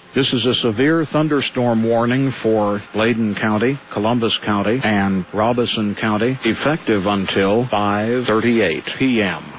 This is a severe thunderstorm warning for Bladen County, Columbus County, and Robeson County, effective until 5:38 p.m.